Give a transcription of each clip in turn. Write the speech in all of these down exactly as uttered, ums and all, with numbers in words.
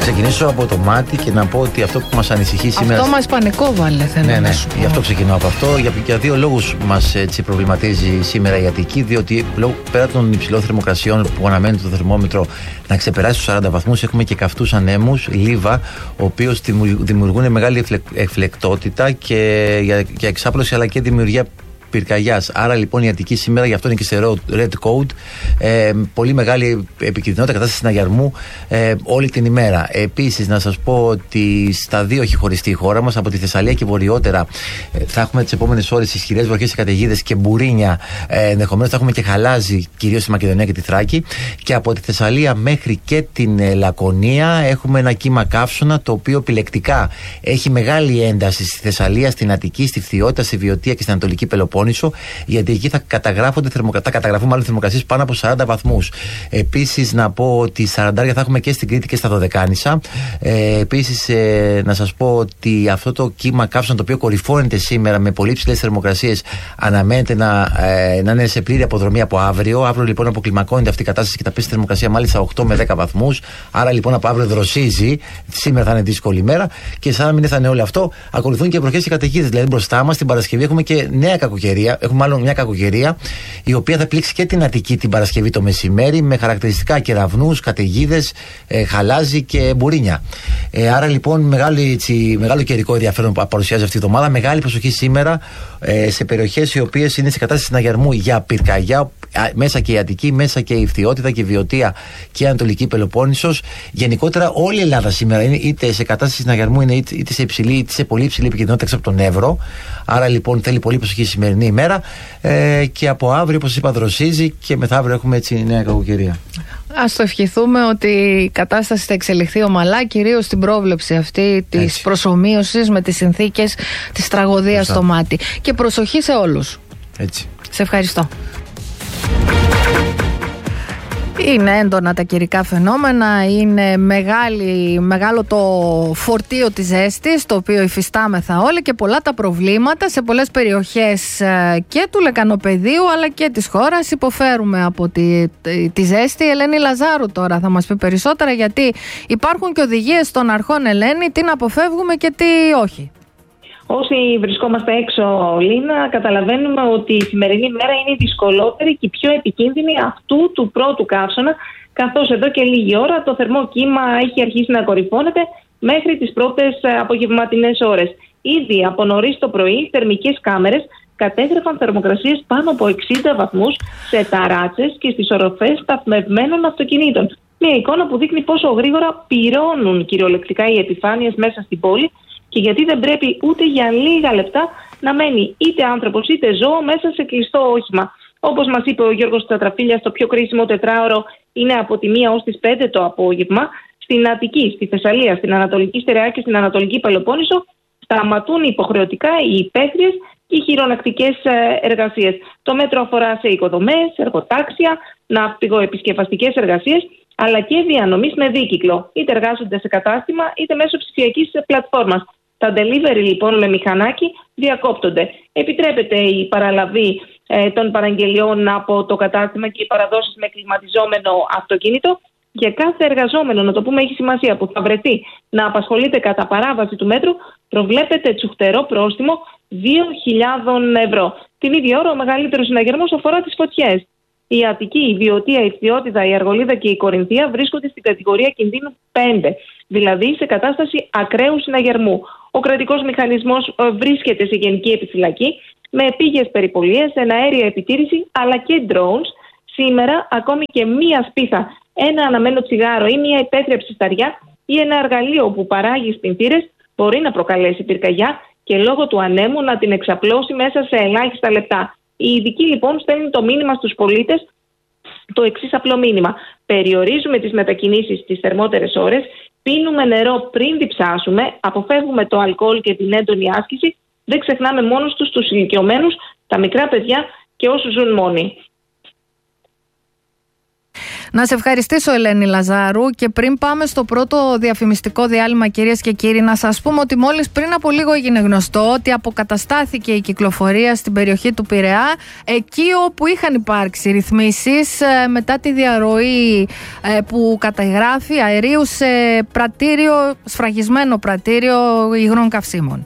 ξεκινήσω από το μάτι και να πω ότι αυτό που μας ανησυχεί σήμερα. Αυτό μας πανικό βάλε, θέλω ναι, ναι, να σου πω. Γι' αυτό ξεκινάω από αυτό. Για, για δύο λόγους μας έτσι, προβληματίζει σήμερα η Αττική. Διότι λόγω, πέρα των υψηλών θερμοκρασιών που αναμένει το θερμόμετρο να ξεπεράσει τους σαράντα βαθμούς, έχουμε και καυτούς ανέμους, λίβα, ο οποίος δημιουργούν μεγάλη εφλεκτότητα και για, για εξάπλωση αλλά και δημιουργία πυρκαγιάς. Άρα λοιπόν η Αττική σήμερα, γι' αυτό είναι και σε red code, ε, πολύ μεγάλη επικίνδυνοτητα, κατάσταση συναγερμού ε, όλη την ημέρα. Επίσης, να σας πω ότι στα δύο έχει χωριστεί η χώρα μας. Από τη Θεσσαλία και βορειότερα ε, θα έχουμε τις επόμενες ώρες ισχυρές βροχές και καταιγίδες και μπουρίνια. Ε, ενδεχομένως θα έχουμε και χαλάζι, κυρίως στη Μακεδονία και τη Θράκη. Και από τη Θεσσαλία μέχρι και την ε, Λακωνία έχουμε ένα κύμα καύσωνα, το οποίο επιλεκτικά έχει μεγάλη ένταση στη Θεσσαλία, στην Αττική, στη Φθιότητα, στη Βιωτία και στην Ανατολική Πελοπόννησο. Γιατί εκεί θα καταγράφονται θερμοκρα... θα καταγραφούν μάλλον θερμοκρασίες πάνω από σαράντα βαθμούς. Επίσης, να πω ότι σαράντα θα έχουμε και στην Κρήτη και στα Δωδεκάνησα. Ε, Επίσης, ε, να σας πω ότι αυτό το κύμα καύσωνα, το οποίο κορυφώνεται σήμερα με πολύ ψηλές θερμοκρασίες, αναμένεται να, ε, να είναι σε πλήρη αποδρομή από αύριο. Αύριο λοιπόν αποκλιμακώνεται αυτή η κατάσταση και θα πέσει θερμοκρασία μάλιστα οκτώ με δέκα βαθμούς. Άρα λοιπόν από αύριο δροσίζει. Σήμερα θα είναι δύσκολη ημέρα. Και σαν να μην θα είναι όλο αυτό, ακολουθούν και βροχές και καταιγίδες. Δηλαδή μπροστά μας την Παρασκευή έχουμε και νέα κακοκαιρία. Έχουμε μάλλον μια κακοκαιρία η οποία θα πλήξει και την Αττική την Παρασκευή το μεσημέρι με χαρακτηριστικά κεραυνούς, καταιγίδες, ε, χαλάζι και μπουρίνια. Ε, άρα λοιπόν μεγάλη, έτσι, μεγάλο καιρικό ενδιαφέρον που παρουσιάζει αυτή η εβδομάδα. Μεγάλη προσοχή σήμερα ε, σε περιοχές οι οποίες είναι σε κατάσταση συναγερμού για πυρκαγιά. Μέσα και η Αττική, μέσα και η Φθιότητα και η Βιωτία και η Ανατολική Πελοπόννησος. Γενικότερα όλη η Ελλάδα σήμερα είναι είτε σε κατάσταση συναγερμού, είναι είτε, είτε σε υψηλή είτε σε πολύ υψηλή επικίνδυνοτητα έξω από τον Εύρο. Άρα λοιπόν θέλει πολύ προσοχή η σημερινή ημέρα. Ε, και από αύριο, όπως είπα, δροσίζει και μεθαύριο έχουμε έτσι νέα κακοκαιρία. Ας το ευχηθούμε ότι η κατάσταση θα εξελιχθεί ομαλά, κυρίως στην πρόβλεψη αυτή της προσομοίωσης με τις συνθήκες της τραγωδίας στο μάτι. Και προσοχή σε όλους. Έτσι. Σε ευχαριστώ. Είναι έντονα τα καιρικά φαινόμενα, είναι μεγάλη, μεγάλο το φορτίο της ζέστης, το οποίο υφιστάμεθα όλοι, και πολλά τα προβλήματα σε πολλές περιοχές και του Λεκανοπεδίου αλλά και της χώρας. Υποφέρουμε από τη, τη, τη ζέστη. Η Ελένη Λαζάρου τώρα θα μας πει περισσότερα, γιατί υπάρχουν και οδηγίες των αρχών, Ελένη, τι να αποφεύγουμε και τι όχι. Όσοι βρισκόμαστε έξω, Λίνα, καταλαβαίνουμε ότι η σημερινή μέρα είναι η δυσκολότερη και η πιο επικίνδυνη αυτού του πρώτου καύσωνα, καθώς εδώ και λίγη ώρα το θερμό κύμα έχει αρχίσει να κορυφώνεται μέχρι τις πρώτες απογευματινές ώρες. Ήδη από νωρίς το πρωί, θερμικές κάμερες κατέγραφαν θερμοκρασίες πάνω από εξήντα βαθμούς σε ταράτσες και στις οροφές σταθμευμένων αυτοκινήτων. Μια εικόνα που δείχνει πόσο γρήγορα πυρώνουν κυριολεκτικά οι επιφάνειες μέσα στην πόλη, και γιατί δεν πρέπει ούτε για λίγα λεπτά να μένει είτε άνθρωπος είτε ζώο μέσα σε κλειστό όχημα. Όπως μας είπε ο Γιώργος Τατραφίλιας, το πιο κρίσιμο τετράωρο είναι από τη μία ως τις πέντε το απόγευμα. Στην Αττική, στη Θεσσαλία, στην Ανατολική Στερεά και στην Ανατολική Πελοπόννησο σταματούν υποχρεωτικά οι υπαίθριες και οι χειρονακτικές εργασίες. Το μέτρο αφορά σε οικοδομές, εργοτάξια, ναυπηγοεπισκευαστικές εργασίες, αλλά και διανομής με δίκυκλο. Είτε εργάζονται σε κατάστημα είτε μέσω ψηφιακής πλατφόρμας. Τα delivery λοιπόν με μηχανάκι διακόπτονται. Επιτρέπεται η παραλαβή ε, των παραγγελιών από το κατάστημα και οι παραδόσεις με κλιματιζόμενο αυτοκίνητο. Για κάθε εργαζόμενο, να το πούμε έχει σημασία, που θα βρεθεί να απασχολείται κατά παράβαση του μέτρου, προβλέπεται τσουχτερό πρόστιμο δύο χιλιάδες ευρώ. Την ίδια ώρα ο μεγαλύτερος συναγερμός αφορά τις φωτιές. Η Αττική, η Βιωτία, η Φθιότητα, η Αργολίδα και η Κορινθία βρίσκονται στην κατηγορία κινδύνου πέντε, δηλαδή σε κατάσταση ακραίου συναγερμού. Ο κρατικός μηχανισμός βρίσκεται σε γενική επιφυλακή με επίγειες περιπολίες, εναέρια επιτήρηση αλλά και drones. Σήμερα ακόμη και μία σπίθα, ένα αναμένο τσιγάρο ή μία υπαίθρια ψισταριά ή ένα εργαλείο που παράγει σπινθήρες μπορεί να προκαλέσει πυρκαγιά και λόγω του ανέμου να την εξαπλώσει μέσα σε ελάχιστα λεπτά. Οι ειδικοί λοιπόν στέλνουν το μήνυμα στους πολίτες, το εξής απλό μήνυμα. Περιορίζουμε τις μετακινήσεις στις θερμότερες ώρες, πίνουμε νερό πριν διψάσουμε, αποφεύγουμε το αλκοόλ και την έντονη άσκηση, δεν ξεχνάμε μόνος τους τους ηλικιωμένους, τα μικρά παιδιά και όσους ζουν μόνοι. Να σε ευχαριστήσω, Ελένη Λαζάρου, και πριν πάμε στο πρώτο διαφημιστικό διάλειμμα, κυρίες και κύριοι, να σας πούμε ότι μόλις πριν από λίγο έγινε γνωστό ότι αποκαταστάθηκε η κυκλοφορία στην περιοχή του Πειραιά, εκεί όπου είχαν υπάρξει ρυθμίσεις μετά τη διαρροή που καταγράφει αερίου σε πρατήριο, σφραγισμένο πρατήριο υγρών καυσίμων.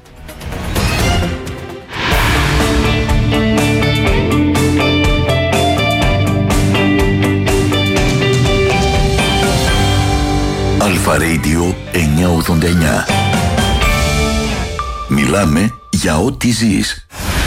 Αλφα Radio εννιακόσια ογδόντα εννιά. Μιλάμε για ό,τι ζεις.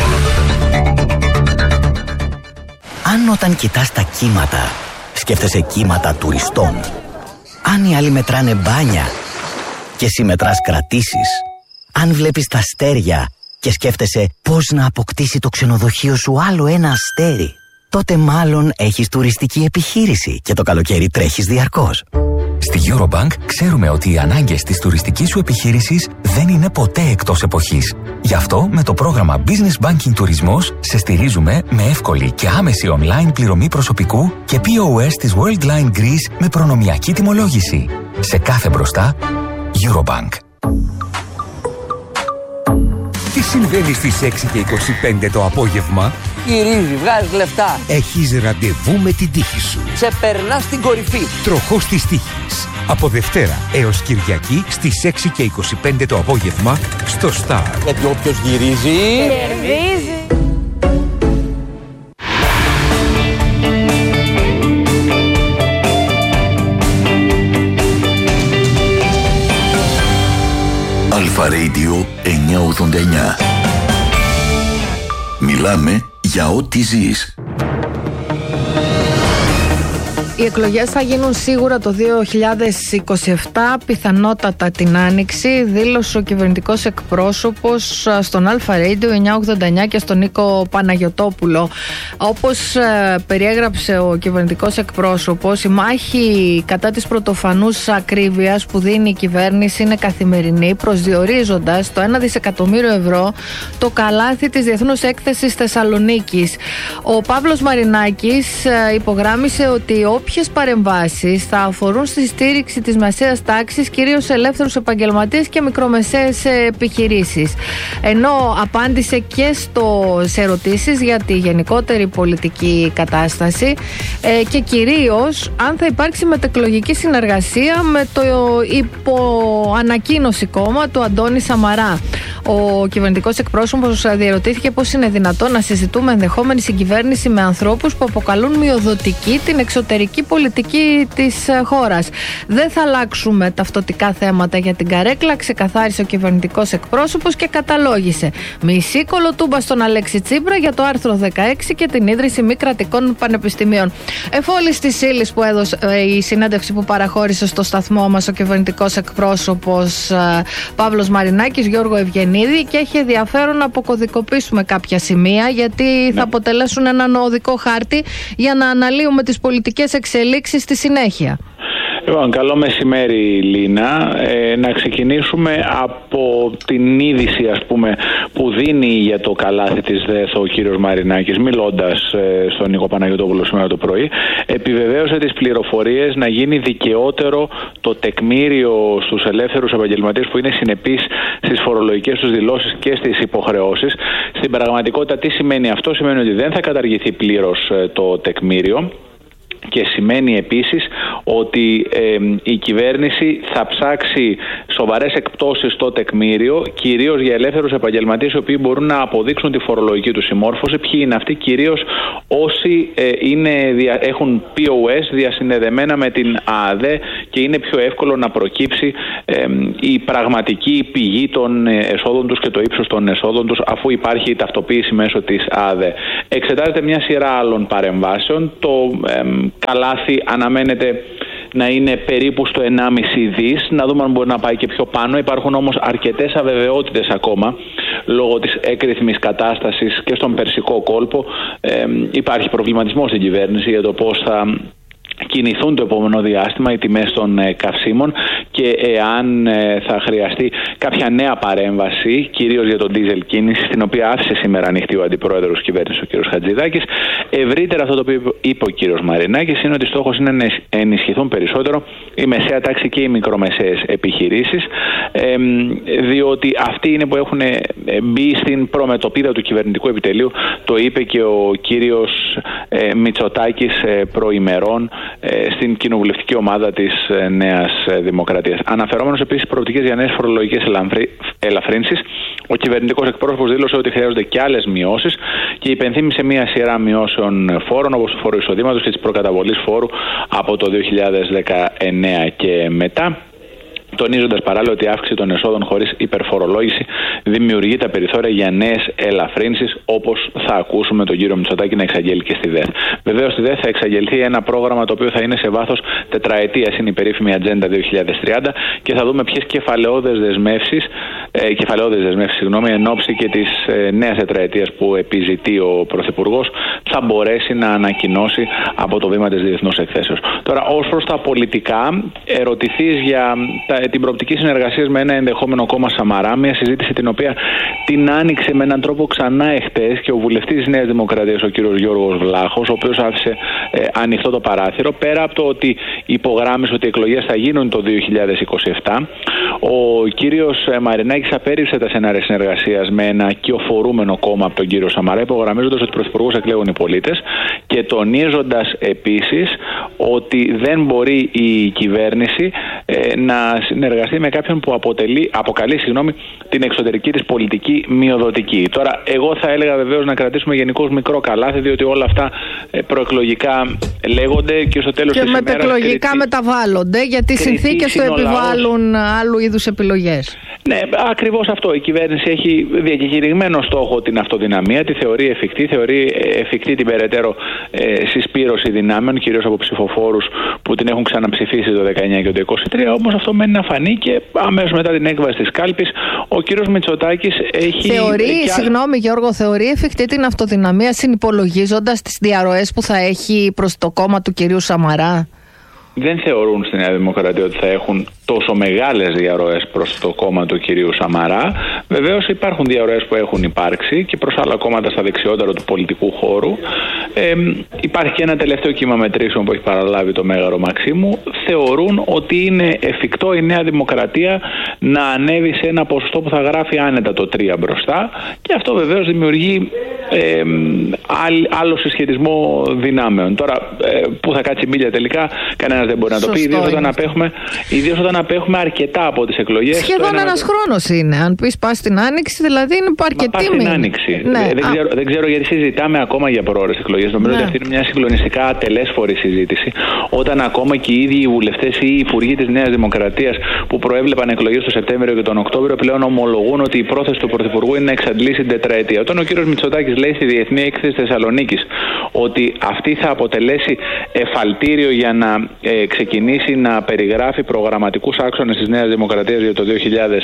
Αν όταν κοιτάς τα κύματα σκέφτεσαι κύματα τουριστών, αν οι άλλοι μετράνε μπάνια και εσύ μετράς κρατήσεις, αν βλέπεις τα αστέρια και σκέφτεσαι πώς να αποκτήσει το ξενοδοχείο σου άλλο ένα αστέρι, τότε μάλλον έχεις τουριστική επιχείρηση και το καλοκαίρι τρέχεις διαρκώς. Στη Eurobank ξέρουμε ότι οι ανάγκες της τουριστικής σου επιχείρησης δεν είναι ποτέ εκτός εποχής. Γι' αυτό με το πρόγραμμα Business Banking Τουρισμός σε στηρίζουμε με εύκολη και άμεση online πληρωμή προσωπικού και πι ο ες της Worldline Greece με προνομιακή τιμολόγηση. Σε κάθε μπροστά, Eurobank. Τι συμβαίνει στις έξι και είκοσι πέντε το απόγευμα? Γυρίζει, βγάζεις λεφτά. Έχεις ραντεβού με την τύχη σου. Σε περνά στην κορυφή. Τροχός της τύχης. Από Δευτέρα έως Κυριακή στις έξι και είκοσι πέντε το απόγευμα στο Star. Γιατί όποιος γυρίζει... κερδίζει. Αλφα Radio εννιακόσια ογδόντα εννιά. Μιλάμε για ό,τι ζεις. Οι εκλογές θα γίνουν σίγουρα το δύο χιλιάδες είκοσι επτά, πιθανότατα την Άνοιξη, δήλωσε ο κυβερνητικός εκπρόσωπος στον Αλφα Radio εννιακόσια ογδόντα εννιά και στον Νίκο Παναγιωτόπουλο. Όπως ε, περιέγραψε ο κυβερνητικός εκπρόσωπος, η μάχη κατά της πρωτοφανούς ακρίβειας που δίνει η κυβέρνηση είναι καθημερινή, προσδιορίζοντας το ένα δισεκατομμύριο ευρώ το καλάθι της Διεθνούς Έκθεσης Θεσσαλονίκης. Ο Παύλος Μαρινάκης ε, υπογράμμισε ότι όποιες παρεμβάσεις θα αφορούν στη στήριξη της μεσαίας τάξης, κυρίως ελεύθερους επαγγελματίες και μικρομεσαίες επιχειρήσεις. Ενώ απάντησε και στο, σε ερωτήσεις για τη γενικότερη πολιτική κατάσταση ε, και κυρίως αν θα υπάρξει μετεκλογική συνεργασία με το υποανακοίνωση κόμμα του Αντώνη Σαμαρά. Ο κυβερνητικός εκπρόσωπος διερωτήθηκε πώς είναι δυνατόν να συζητούμε ενδεχόμενη συγκυβέρνηση με ανθρώπους που αποκαλούν μειοδοτική την εξωτερική πολιτική της χώρας. Δεν θα αλλάξουμε ταυτοτικά θέματα για την καρέκλα, ξεκαθάρισε ο κυβερνητικός εκπρόσωπος και καταλόγησε μισή κολοτούμπα στον Αλέξη Τσίπρα για το άρθρο δεκαέξι και την ίδρυση μη κρατικών πανεπιστημίων. Εφόλης της ύλης που έδωσε η συνέντευξη που παραχώρησε στο σταθμό μας ο κυβερνητικός εκπρόσωπος Παύλος Μαρινάκης, Γιώργο Ευγενίδη, και έχει ενδιαφέρον να αποκωδικοποιήσουμε κάποια σημεία γιατί ναι. θα αποτελέσουν έναν οδικό χάρτη για να αναλύουμε τις πολιτικές εξελίξεις στη συνέχεια. Λοιπόν, καλό μεσημέρι, Λίνα. Ε, να ξεκινήσουμε από την είδηση, ας πούμε, που δίνει για το καλάθι της ΔΕΘ ο κύριος Μαρινάκης, μιλώντας ε, στον Νίκο Παναγιωτόπουλο σήμερα το πρωί. Επιβεβαίωσε τις πληροφορίες να γίνει δικαιότερο το τεκμήριο στους ελεύθερους επαγγελματίες που είναι συνεπείς στις φορολογικές τους δηλώσεις και στις υποχρεώσεις. Στην πραγματικότητα, τι σημαίνει αυτό? Σημαίνει ότι δεν θα καταργηθεί πλήρως ε, το τεκμήριο. Και σημαίνει επίσης ότι ε, η κυβέρνηση θα ψάξει σοβαρές εκπτώσεις στο τεκμήριο, κυρίως για ελεύθερους επαγγελματίες οι οποίοι μπορούν να αποδείξουν τη φορολογική του συμμόρφωση. Ποιοι είναι αυτοί? Κυρίως όσοι ε, είναι, έχουν πι ο ες διασυνδεδεμένα με την ΑΔΕ και είναι πιο εύκολο να προκύψει ε, η πραγματική πηγή των εσόδων τους και το ύψος των εσόδων τους, αφού υπάρχει η ταυτοποίηση μέσω της ΑΔΕ. Εξετάζεται μια σειρά άλλων παρεμβάσεων. Το ε, καλάθι αναμένεται να είναι περίπου στο ενάμιση δις. Να δούμε αν μπορεί να πάει και πιο πάνω. Υπάρχουν όμως αρκετές αβεβαιότητες ακόμα λόγω της έκρηθμης κατάστασης και στον Περσικό κόλπο. Ε, υπάρχει προβληματισμός στην κυβέρνηση για το πώς θα κινηθούν το επόμενο διάστημα οι τιμές των ε, καυσίμων, και και εάν ε, θα χρειαστεί κάποια νέα παρέμβαση, κυρίως για τον ντίζελ κίνηση, στην οποία άφησε σήμερα ανοιχτή ο αντιπρόεδρος της κυβέρνησης, ο κ. Χατζηδάκης. Ευρύτερα, αυτό το οποίο είπε ο κ. Μαρινάκης είναι ότι στόχος είναι να ενισχυθούν περισσότερο η μεσαία τάξη και οι μικρομεσαίες επιχειρήσεις, ε, διότι αυτοί είναι που έχουν μπει στην προμετωπίδα του κυβερνητικού επιτελείου. Το είπε και ο κύριος ε, Μητσοτάκης ε, προημερών ε, στην κοινοβουλευτική ομάδα της ε, Νέας Δημοκρατίας. Αναφερόμενος επίσης προοπτικές για νέες φορολογικές ελαφρύνσεις, ο κυβερνητικός εκπρόσωπος δήλωσε ότι χρειάζονται και άλλες μειώσεις και υπενθύμησε μία σειρά μειώσεων φόρων, όπως του φόρου εισοδήματος και της προκαταβολής φόρου από το δύο χιλιάδες δεκαεννέα και μετά, τονίζοντας παράλληλα ότι η αύξηση των εσόδων χωρίς υπερφορολόγηση δημιουργεί τα περιθώρια για νέες ελαφρύνσεις, όπως θα ακούσουμε τον κύριο Μητσοτάκη να εξαγγέλει και στη ΔΕΘ. Βεβαίως στη ΔΕΘ θα εξαγγελθεί ένα πρόγραμμα το οποίο θα είναι σε βάθος τετραετίας, είναι η περίφημη Ατζέντα δύο χιλιάδες τριάντα, και θα δούμε ποιες κεφαλαιόδες δεσμεύσεις, ε, κεφαλαιόδες δεσμεύσεις συγγνώμη, εν ώψη και της ε, νέας τετραετίας που επιζητεί ο Πρωθυπουργός, θα μπορέσει να ανακοινώσει από το βήμα της διεθνούς εκθέσεως. Τώρα, ως προς τα πολιτικά, ερωτηθείς για τα την προοπτική συνεργασία με ένα ενδεχόμενο κόμμα Σαμαρά, μια συζήτηση την οποία την άνοιξε με έναν τρόπο ξανά εχθές και ο βουλευτής της Νέας Δημοκρατίας, ο κύριος Γιώργος Βλάχος, ο οποίος άφησε ε, ανοιχτό το παράθυρο. Πέρα από το ότι υπογράμμισε ότι οι εκλογές θα γίνουν το δύο χιλιάδες είκοσι επτά, ο κύριος Μαρινάκης απέρριψε τα σενάρια συνεργασίας με ένα κυοφορούμενο κόμμα από τον κύριο Σαμαρά, υπογραμμίζοντας ότι πρωθυπουργός εκλέγουν οι πολίτες και τονίζοντας επίσης ότι δεν μπορεί η κυβέρνηση ε, να συνεργαστεί με κάποιον που αποτελεί, αποκαλεί συγγνώμη, την εξωτερική της πολιτική μειοδοτική. Τώρα, εγώ θα έλεγα βεβαίως να κρατήσουμε γενικώς μικρό καλάθι, διότι όλα αυτά προεκλογικά λέγονται και στο τέλος και της ημέρας... Και μετεκλογικά κριτή... μεταβάλλονται, γιατί οι συνθήκες το επιβάλλουν άλλου είδους επιλογές. Ναι, ακριβώς αυτό. Η κυβέρνηση έχει διακηρυγμένο στόχο την αυτοδυναμία, τη θεωρεί εφικτή, θεωρεί εφικτή την περαιτέρω ε, συσπήρωση δυνάμεων, κυρίως από ψηφοφόρους που την έχουν ξαναψηφίσει το δεκαεννιά και το είκοσι τρία, όμως αυτό μένει να φανεί και αμέσως μετά την έκβαση της κάλπης ο κύριος Μητσοτάκης έχει... Θεωρεί, και... συγγνώμη Γιώργο, θεωρεί εφικτή την αυτοδυναμία συνυπολογίζοντας τις διαρροές που θα έχει προς το κόμμα του κυρίου Σαμαρά? Δεν θεωρούν στη Νέα Δημοκρατία ότι θα έχουν τόσο μεγάλες διαρροές προς το κόμμα του κυρίου Σαμαρά. Βεβαίως υπάρχουν διαρροές που έχουν υπάρξει και προς άλλα κόμματα στα δεξιότερα του πολιτικού χώρου. Ε, υπάρχει και ένα τελευταίο κύμα μετρήσεων που έχει παραλάβει το Μέγαρο Μαξίμου. Θεωρούν ότι είναι εφικτό η Νέα Δημοκρατία να ανέβει σε ένα ποσοστό που θα γράφει άνετα το τρία μπροστά, και αυτό βεβαίως δημιουργεί ε, άλλο συσχετισμό δυνάμεων. Τώρα, ε, πού θα κάτσει η μπίλια τελικά, κανένας δεν μπορεί να το πει, ιδίως όταν, απέχουμε, ιδίως όταν απέχουμε αρκετά από τις εκλογές. Σχεδόν ένα... ένας χρόνος είναι. Αν πεις πας στην Άνοιξη, δηλαδή είναι αρκετή. Πας στην Άνοιξη. Ναι. Δεν, ξέρω, δεν ξέρω γιατί συζητάμε ακόμα για προώρες εκλογές. Νομίζω ναι. ότι αυτή είναι μια συγκλονιστικά ατελέσφορη συζήτηση. Όταν ακόμα και οι ίδιοι οι βουλευτές ή οι υπουργοί της Νέας Δημοκρατίας που προέβλεπαν εκλογές το Σεπτέμβριο και τον Οκτώβριο πλέον ομολογούν ότι η πρόθεση του Πρωθυπουργού είναι να εξαντλήσει την τετραετία. Όταν ο κ. Μητσοτάκης λέει στη Διεθνή Έκθεση Θεσσαλονίκης ότι αυτή θα αποτελέσει εφαλτήριο για να ε, ξεκινήσει να περιγράφει προγραμματικούς άξονες της Νέας Δημοκρατίας για το δύο χιλιάδες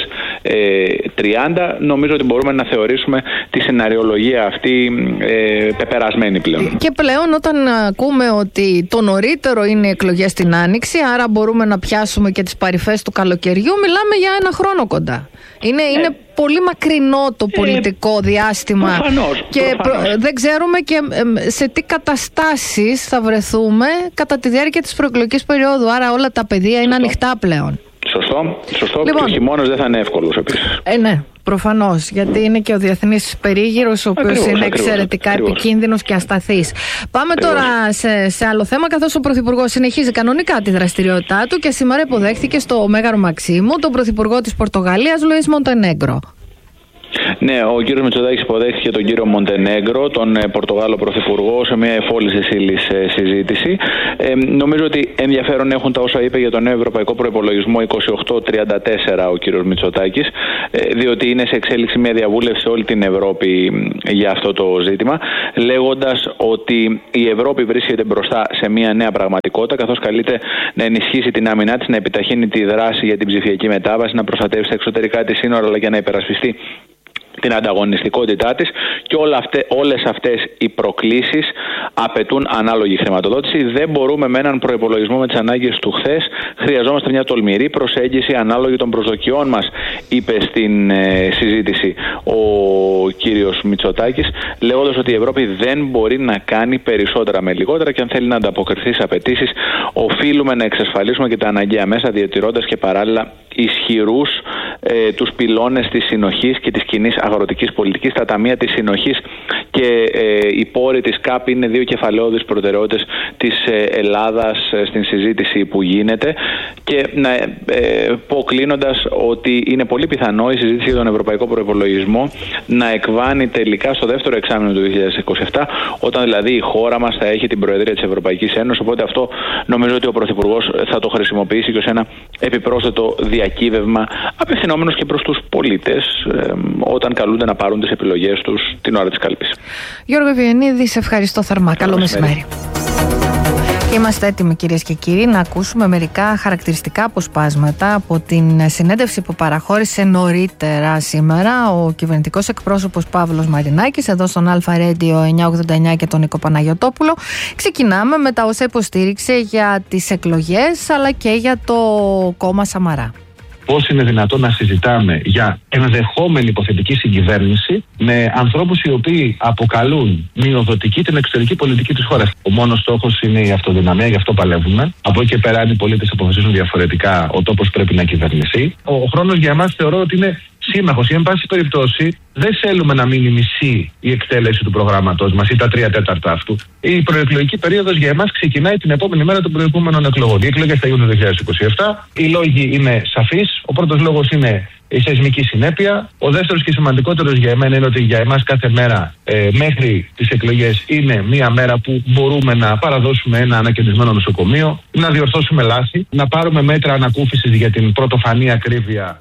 τριάντα, νομίζω ότι μπορούμε να θεωρήσουμε τη σεναριολογία αυτή ε, πεπερασμένη πλέον. Και πλέον όταν ακούμε ότι το νωρίτερο είναι οι εκλογές στην Άνοιξη, άρα μπορούμε να πιάσουμε και τις παρυφές του καλοκαιριού, μιλάμε για ένα χρόνο κοντά. Είναι, ε, είναι πολύ μακρινό το πολιτικό ε, διάστημα προφανώς, και προφανώς. δεν ξέρουμε και σε τι καταστάσεις θα βρεθούμε κατά τη διάρκεια της προεκλογικής περίοδου. Άρα όλα τα πεδία είναι ανοιχτά πλέον. Σωστό, σωστό. Λοιπόν, και ο χειμώνας δεν θα είναι εύκολος επίσης. Ε, ναι, προφανώς, γιατί είναι και ο διεθνής περίγυρος, ο οποίος είναι ακριβώς, εξαιρετικά ακριβώς. επικίνδυνος και ασταθής. Πάμε ακριβώς. τώρα σε, σε άλλο θέμα, καθώς ο Πρωθυπουργός συνεχίζει κανονικά τη δραστηριότητά του και σήμερα υποδέχθηκε στο Μέγαρο Μαξίμου τον Πρωθυπουργό της Πορτογαλίας, Λουίς Μοντενέγκρο. Ναι, ο κύριος Μητσοτάκης υποδέχθηκε τον κύριο Μοντενέγκρο, τον ε, Πορτογάλο Πρωθυπουργό, σε μια εφόλης ύλης ε, συζήτηση. Ε, νομίζω ότι ενδιαφέρον έχουν τα όσα είπε για τον νέο ευρωπαϊκό προϋπολογισμό είκοσι οκτώ τριάντα τέσσερα ο κύριος Μητσοτάκης, ε, διότι είναι σε εξέλιξη μια διαβούλευση σε όλη την Ευρώπη ε, για αυτό το ζήτημα, λέγοντας ότι η Ευρώπη βρίσκεται μπροστά σε μια νέα πραγματικότητα, καθώς καλείται να ενισχύσει την άμυνά της, να επιταχύνει τη δράση για την ψηφιακή μετάβαση, να προστατεύσει τα εξωτερικά της σύνορα, αλλά και να υπερασπιστεί την ανταγωνιστικότητά της, και όλα αυτές, όλες αυτές οι προκλήσεις απαιτούν ανάλογη χρηματοδότηση. Δεν μπορούμε με έναν προϋπολογισμό με τις ανάγκες του χθες. Χρειαζόμαστε μια τολμηρή προσέγγιση ανάλογη των προσδοκιών μας, είπε στην ε, συζήτηση ο κύριος Μητσοτάκης, λέγοντας ότι η Ευρώπη δεν μπορεί να κάνει περισσότερα με λιγότερα, και αν θέλει να ανταποκριθεί στις απαιτήσεις, οφείλουμε να εξασφαλίσουμε και τα αναγκαία μέσα, διατηρώντας και παράλληλα ισχυρούς ε, τους πυλώνες της συνοχής και της κοινής αγροτικής πολιτικής. Τα ταμεία της συνοχής και ε, οι πόροι της ΚΑΠ είναι δύο κεφαλαιώδεις προτεραιότητες της ε, Ελλάδας ε, στην συζήτηση που γίνεται, και να ε, πω κλείνοντας ότι είναι πολύ πιθανό η συζήτηση για τον ευρωπαϊκό προϋπολογισμό να εκβάνει τελικά στο δεύτερο εξάμηνο του δύο χιλιάδες είκοσι επτά, όταν δηλαδή η χώρα μας θα έχει την Προεδρία της Ευρωπαϊκής Ένωσης. Οπότε αυτό νομίζω ότι ο Πρωθυπουργός θα το χρησιμοποιήσει και ως ένα επιπρόσθετο διακύβευμα, απευθυνόμενος και προς τους πολίτες ε, όταν καλούνται να πάρουν τις επιλογές τους την ώρα της κάλπης. Γιώργο Ευγενίδη, σε ευχαριστώ θερμά. Καλό, Καλό μεσημέρι. Είμαστε έτοιμοι, κυρίες και κύριοι, να ακούσουμε μερικά χαρακτηριστικά αποσπάσματα από την συνέντευξη που παραχώρησε νωρίτερα σήμερα ο κυβερνητικός εκπρόσωπος Παύλος Μαρινάκης εδώ στον Αλφα Radio εννιακόσια ογδόντα εννιά και τον Νίκο Παναγιωτόπουλο. Ξεκινάμε με τα όσα υποστήριξε για τις εκλογές αλλά και για το κόμμα Σαμαρά. Πώς είναι δυνατόν να συζητάμε για ενδεχόμενη υποθετική συγκυβέρνηση με ανθρώπους οι οποίοι αποκαλούν μειοδοτική την εξωτερική πολιτική της χώρας. Ο μόνος στόχος είναι η αυτοδυναμία, γι' αυτό παλεύουμε. Από εκεί και πέρα, αν οι πολίτες αποφασίζουν διαφορετικά, ο τόπος πρέπει να κυβερνηθεί. Ο χρόνος για εμάς θεωρώ ότι είναι σύμμαχος, ή εν πάση περιπτώσει δεν θέλουμε να μείνει μισή η εκτέλεση του προγράμματος μας ή τα τρία τέταρτα αυτού. Η προεκλογική περίοδος για εμάς ξεκινάει την επόμενη μέρα των προηγούμενων εκλογών. Οι εκλογές θα γίνουν το δύο χιλιάδες είκοσι επτά. Οι λόγοι είναι σαφείς. Ο πρώτος λόγος είναι η σεισμική συνέπεια. Ο δεύτερος και σημαντικότερος για εμένα είναι ότι για εμάς κάθε μέρα ε, μέχρι τις εκλογές είναι μια μέρα που μπορούμε να παραδώσουμε ένα ανακαινισμένο νοσοκομείο, να διορθώσουμε λάθη, να πάρουμε μέτρα ανακούφισης για την πρωτοφανή ακρίβεια.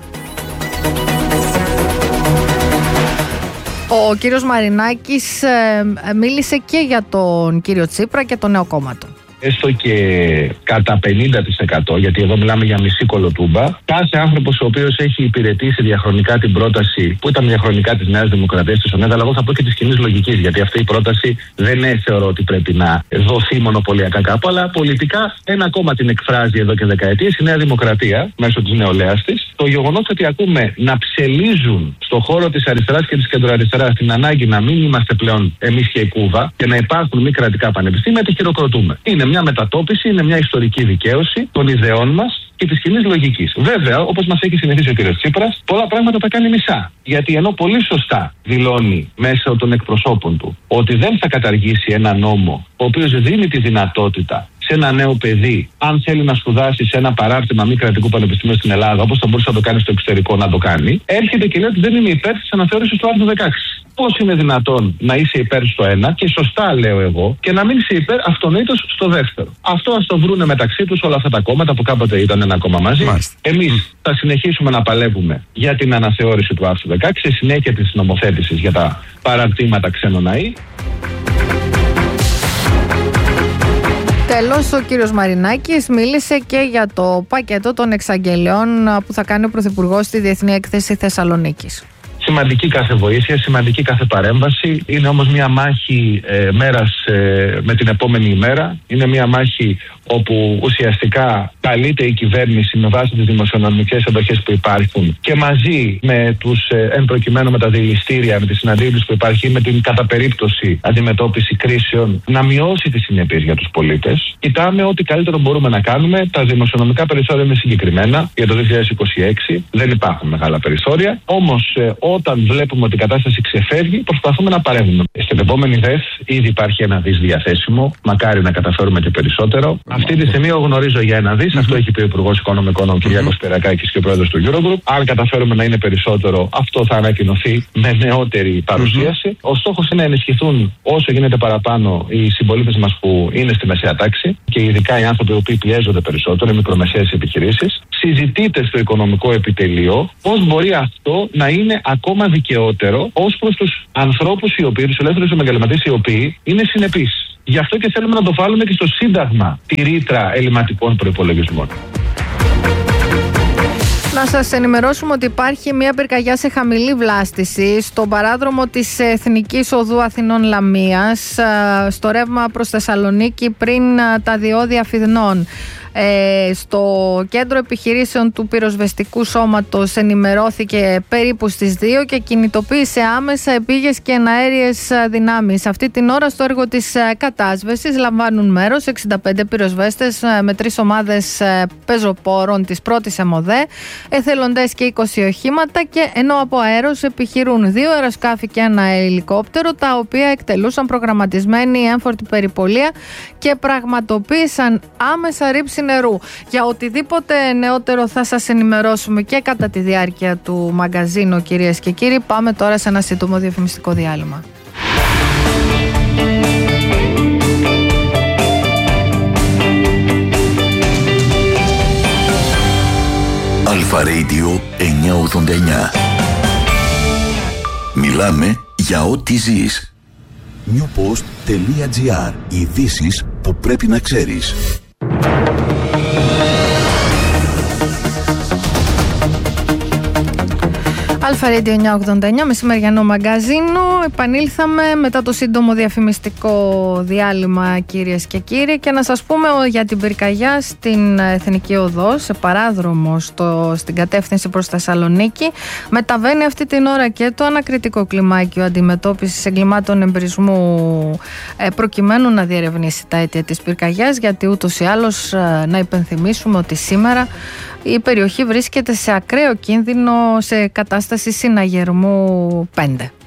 Ο κύριος Μαρινάκης ε, μίλησε και για τον κύριο Τσίπρα και το νέο κόμμα του. Έστω και κατά πενήντα τοις εκατό, γιατί εδώ μιλάμε για μισή κολοτούμπα, κάθε άνθρωπος ο οποίος έχει υπηρετήσει διαχρονικά την πρόταση που ήταν διαχρονικά της Νέας Δημοκρατίας, της ΟΝΕΔ, αλλά εγώ θα πω και της κοινής λογικής, γιατί αυτή η πρόταση δεν είναι, θεωρώ ότι πρέπει να δοθεί μονοπωλιακά κάπου, αλλά πολιτικά ένα κόμμα την εκφράζει εδώ και δεκαετίες, η Νέα Δημοκρατία, μέσω της νεολαίας της. Το γεγονός ότι ακούμε να ψελίζουν στον χώρο της αριστεράς και της κεντροαριστεράς την ανάγκη να μην είμαστε πλέον εμείς και η Κούβα και να υπάρχουν μη κρατικά πανεπιστήμια, τη χειροκροτούμε. Είναι μια μετατόπιση, είναι μια ιστορική δικαίωση των ιδεών μας και της κοινής λογικής. Βέβαια, όπως μας έχει συνηθίσει ο κ. Τσίπρας, πολλά πράγματα τα κάνει μισά. Γιατί ενώ πολύ σωστά δηλώνει μέσα των εκπροσώπων του ότι δεν θα καταργήσει ένα νόμο ο οποίος δίνει τη δυνατότητα σε ένα νέο παιδί, αν θέλει να σπουδάσει σε ένα παράρτημα μη κρατικού πανεπιστημίου στην Ελλάδα, όπως θα μπορούσε να το κάνει στο εξωτερικό, να το κάνει, έρχεται και λέει ότι δεν είμαι υπέρ της αναθεώρησης του άρθρου δεκαέξι. Πώς είναι δυνατόν να είσαι υπέρ στο ένα, και σωστά λέω εγώ, και να μην είσαι υπέρ αυτονόητος στο δεύτερο? Αυτό ας το βρούνε μεταξύ τους όλα αυτά τα κόμματα που κάποτε ήταν ένα κόμμα μαζί. Εμείς mm. θα συνεχίσουμε να παλεύουμε για την αναθεώρηση του άρθρου δεκαέξι, σε συνέχεια της νομοθέτησης για τα παραρτήματα ξένων ΑΕ. Τέλος, ο κύριος Μαρινάκης μίλησε και για το πακέτο των εξαγγελιών που θα κάνει ο Πρωθυπουργός στη Διεθνή Έκθεση Θεσσαλονίκης. Σημαντική κάθε βοήθεια, σημαντική κάθε παρέμβαση. Είναι όμως μια μάχη ε, μέρας ε, με την επόμενη ημέρα. Είναι μια μάχη όπου ουσιαστικά καλείται η κυβέρνηση με βάση τις δημοσιονομικές εντοχές που υπάρχουν και μαζί με τους ε, εν προκειμένου με τα δηληστήρια, με τις συναντήσεις που υπάρχει, με την κατά περίπτωση αντιμετώπιση κρίσεων, να μειώσει τις συνέπειες για τους πολίτες. Κοιτάμε ό,τι καλύτερο μπορούμε να κάνουμε. Τα δημοσιονομικά περιθώρια είναι συγκεκριμένα για το δύο χιλιάδες είκοσι έξι. Δεν υπάρχουν μεγάλα περιθώρια. Όμως ε, όταν βλέπουμε ότι η κατάσταση ξεφεύγει, προσπαθούμε να παρέμβουμε. Στην επόμενη ΔΕΘ ήδη υπάρχει ένα δις διαθέσιμο. Μακάρι να καταφέρουμε και περισσότερο. Mm-hmm. Αυτή τη στιγμή εγώ γνωρίζω για ένα δις. Mm-hmm. Αυτό έχει πει ο Υπουργός Οικονομικών, ο κ. Mm-hmm. Περακάκης, και ο Πρόεδρος του Eurogroup. Αν καταφέρουμε να είναι περισσότερο, αυτό θα ανακοινωθεί με νεότερη παρουσίαση. Mm-hmm. Ο στόχος είναι να ενισχυθούν όσο γίνεται παραπάνω οι συμπολίτες μας που είναι στη μεσαία τάξη και ειδικά οι άνθρωποι που πιέζονται περισσότερο, οι μικρομεσαίες επιχειρήσεις. Συζητείται στο οικονομικό επιτελείο πώς μπορεί αυτό να είναι ακόμα δικαιότερο ως προς τους ανθρώπους οι οποίοι, τους ελεύθερους επαγγελματίες οι οποίοι είναι συνεπείς. Γι' αυτό και θέλουμε να το βάλουμε και στο Σύνταγμα τη ρήτρα ελληματικών προϋπολογισμών. Να σας ενημερώσουμε ότι υπάρχει μια πυρκαγιά σε χαμηλή βλάστηση στον παράδρομο της Εθνικής Οδού Αθηνών Λαμίας, στο ρεύμα προς Θεσσαλονίκη πριν τα διόδια Φιδνών. Ε, στο κέντρο επιχειρήσεων του πυροσβεστικού σώματος ενημερώθηκε περίπου στις δύο και κινητοποίησε άμεσα επίγειες και εναέριες δυνάμεις. Αυτή την ώρα στο έργο της κατάσβεσης λαμβάνουν μέρος εξήντα πέντε πυροσβέστες με τρεις ομάδες πεζοπόρων της πρώτης ΕΜΟΔΕ, εθελοντές και είκοσι οχήματα, και ενώ από αέρος επιχειρούν δύο αεροσκάφη και ένα ελικόπτερο, τα οποία εκτελούσαν προγραμματισμένη έμφορτη περιπολία και πραγματοποίησαν άμεσα ρήψη νερού. Για οτιδήποτε νεότερο θα σας ενημερώσουμε και κατά τη διάρκεια του μαγκαζίνου, κυρίες και κύριοι. Πάμε τώρα σε ένα σύντομο διαφημιστικό διάλειμμα. Αλφα Radio εννιακόσια ογδόντα εννιά. Μιλάμε για ό,τι ζεις. newpost.gr. Ειδήσεις που πρέπει να ξέρεις. Αλφα Radio εννιακόσια ογδόντα εννιά, μεσημεριανό μαγκαζίνο. Επανήλθαμε μετά το σύντομο διαφημιστικό διάλειμμα, κυρίες και κύριοι, και να σας πούμε για την πυρκαγιά στην Εθνική Οδό, σε παράδρομο στο, στην κατεύθυνση προς Θεσσαλονίκη. Μεταβαίνει αυτή την ώρα και το ανακριτικό κλιμάκιο αντιμετώπισης εγκλημάτων εμπρισμού, ε, προκειμένου να διερευνήσει τα αίτια της πυρκαγιάς, γιατί ούτως ή άλλως ε, να υπενθυμίσουμε ότι σήμερα η περιοχή βρίσκεται σε ακραίο κίνδυνο, σε κατάσταση συναγερμού πέντε.